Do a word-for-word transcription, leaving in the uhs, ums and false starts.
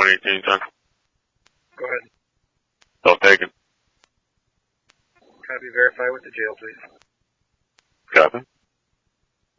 one eighteen, son. Go ahead. Still taken. Copy, verify with the jail, please. Copy.